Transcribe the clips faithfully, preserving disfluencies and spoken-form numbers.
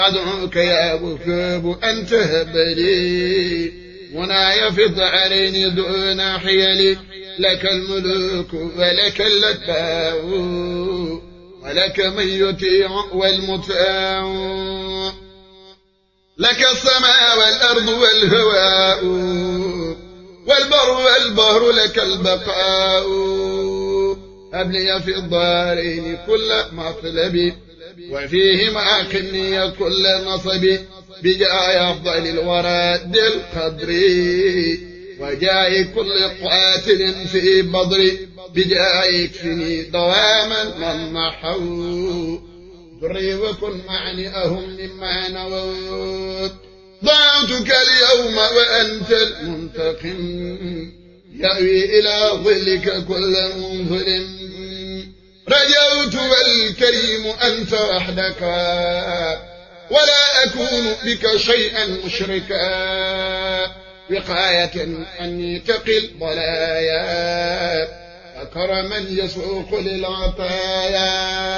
أدعوك يا وكوب أن تهب لي مناي في الدارين دون حيلي. لك الملوك ولك اللباء ولك من يطيع والمطاع. لك السماء والأرض والهواء والبر والبهر لك البقاء. هب لي في الدارين كل مطلبي وفيهما قني كل نصبي. بجاه أفضل الورى ذي القدر وجاه كل قاتل في بدري. بجاه يكفني دواما من نحو دري وكن معني أهم مما نوت. ضعتك اليوم وأنت المنتقم يأوي إلى ظلك كل منظلم. رجوت والكريم أنت وحدك ولا أكون بك شيئا مشركا. وقاية أني تقي البلايا فكرما يسوق للعطايا.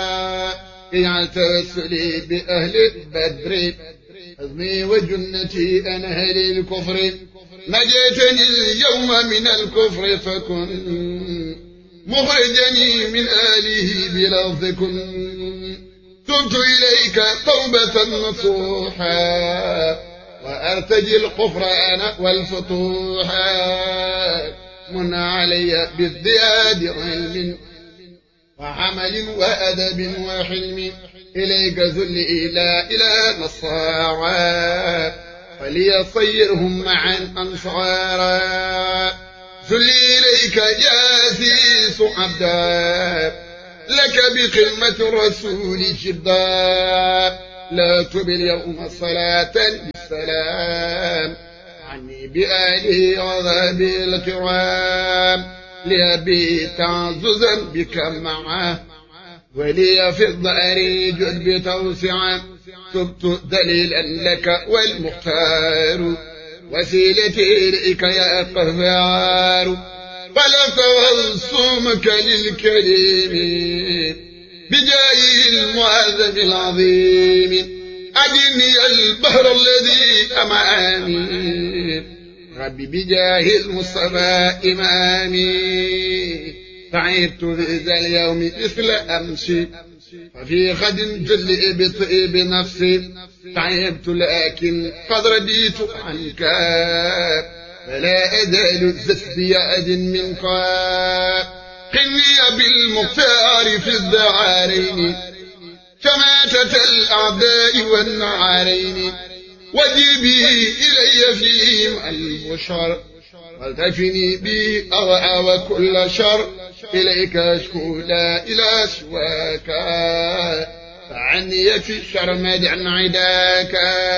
اجعل توسلي بأهل بدر حزمي وجنتي أنا أهل الكفر. نجيتني اليوم من الكفر فكن مخرجني من آله بلفظكم. تبت إليك توبة نصوحا وأرتجي الكفر أنا والفتوحا. من علي بالزياد علم وعمل وأدب وحلم. إليك ذلي لا إله نصارى فليصيرهم معا أنصارا. ذلي إليك جاسيس عبدا لك بخدمة الرسول جدا. لا تب اليوم صلاة بالسلام عني بآله وذهبي الكرام. لأبي تعززا بك معه ولي في الدار جد بتوسعا. تبت دليلا لك والمختار وسيلتي إليك يا قهار. فلا توصمك للكريم بجاه المعظم العظيم. أجني البحر الذي أمامي ربي بجاه المصطفى إمامي. تعبت في ذا اليوم مثل أمسي وفي غد جل بطيب نفسي. تعبت لكن قد رديت عنك فلا أزال زسدي أذ منك. قني بالمختار في الدعارين شماتة الأعداء والنعارين. وجبي إلي فيهم البشر والتفني بي أرعى وكل شر. إليك أشكو لا إلى سواك فعني في شرمد عن عداك.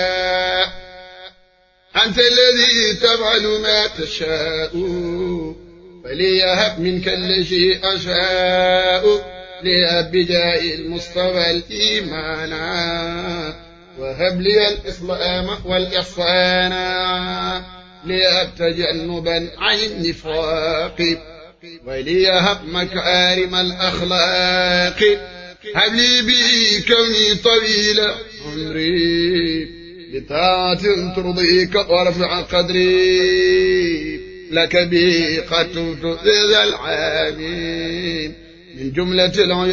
أنت الذي تفعل ما تشاء فليهب منك الذي أشاء. ليهب بجاه المصطفى الإيمان وهب لي الإسلام والإحسان. ليهب تجنبا عن النفاق وليهب مكارم الأخلاق. هب لي به كوني طويل عمري بطاعة ترضيك وارفع قدري. لك به قد تفت ذا العامين من جملة العيون